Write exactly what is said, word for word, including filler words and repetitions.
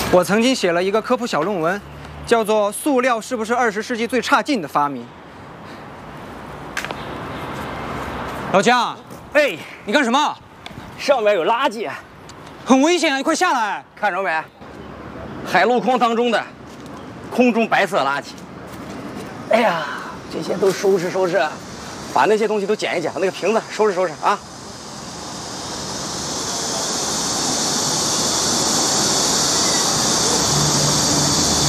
我曾经写了一个科普小论文，叫做“塑料是不是二十世纪最差劲的发明”。老姜， 哎， 你干什么？ 上面有垃圾， 很危险啊！你快下来！ 看着没？海陆空当中的空中白色垃圾。哎呀，这些都收拾收拾，把那些东西都捡一捡，那个瓶子收拾收拾啊。